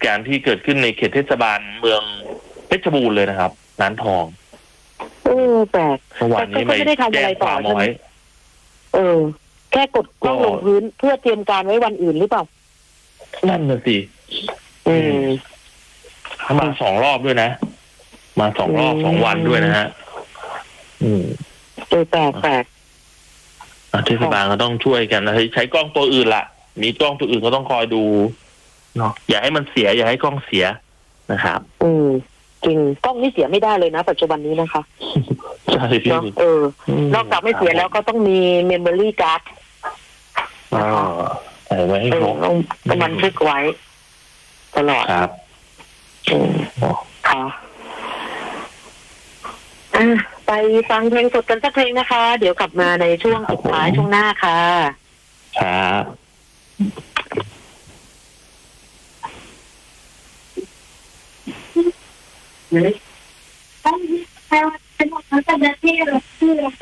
ตุการณ์ที่เกิดขึ้นในเขตเทศบาลเมืองเพชรบูรณ์เลยนะครับร้านทองแปลกเมื่อวานนี้ไม่ได้ทำอะไรต่อใช่ไหมแค่กดกล้องลงพื้นเพื่อเตรียมการไว้วันอื่นหรือเปล่านั่นน่ะสิมา2 รอบด้วยนะมา2 รอบ2 วันด้วยนะฮะแปลกเทศบาลก็ต้องช่วยกันนะใช้กล้องตัวอื่นละมีกล้องตัวอื่นก็ต้องคอยดูเนาะอย่าให้มันเสียอย่าให้กล้องเสียนะครับจริงกล้องนี่เสียไม่ได้เลยนะปัจจุบันนี้นะคะใช่พี่นอกจากไม่เสียแล้วก็ต้องมีเมมโมรี่การ์ดใส่ไว้ให้ครบต้องบันทึกไว้ตลอดครับค่ะไปฟังเพลงสดกันสักเพลงนะคะ เดี๋ยวกลับมาในช่วงสุดท้ายช่วงหน้าค่ะครับต้องให้เป็นของสัปดาห์ที่เราเชื่อ